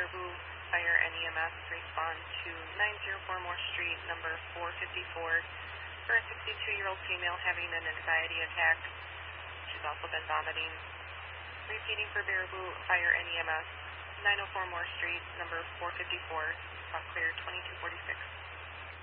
Baraboo Fire and EMS respond to 904 Moore Street, number 454, for a 62-year-old female having an anxiety attack. She's also been vomiting. Repeating for Baraboo Fire and EMS, 904 Moore Street, number 454, clear 2246.